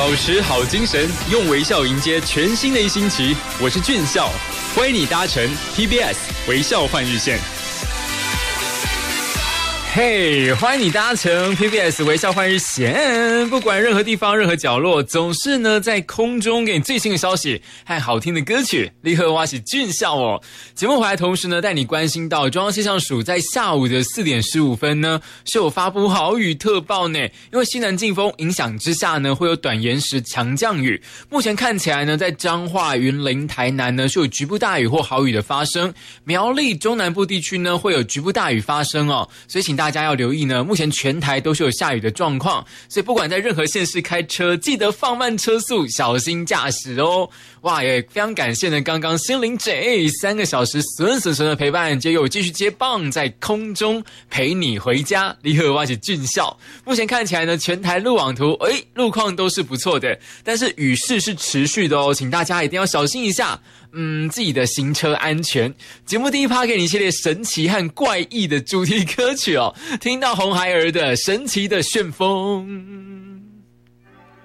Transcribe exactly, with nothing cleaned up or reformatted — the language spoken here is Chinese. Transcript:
保持好精神，用微笑迎接全新的一星期。我是俊孝，欢迎你搭乘 P B S 微笑换日线。嘿、hey, 欢迎你搭乘 P B S 微笑换日线，不管任何地方任何角落，总是呢在空中给你最新的消息和好听的歌曲。立刻挖起俊孝哦！节目回来同时呢，带你关心到中央气象署在下午的四点十五分呢是有发布豪雨特报呢，因为西南季风影响之下呢会有短延时强降雨。目前看起来呢，在彰化、云林、台南呢是有局部大雨或豪雨的发生，苗栗中南部地区呢会有局部大雨发生哦，所以请大家大家要留意呢，目前全台都是有下雨的状况，所以不管在任何县市开车，记得放慢车速，小心驾驶哦。哇，也非常感谢呢，刚刚心灵 J 三个小时损损损的陪伴，接有继续接棒在空中陪你回家。离合挖起俊孝，目前看起来呢，全台路网图，诶，路况都是不错的，但是雨势是持续的哦，请大家一定要小心一下。嗯，自己的行车安全。节目第一趴给你一系列神奇和怪异的主题歌曲哦，听到红孩儿的神奇的旋风。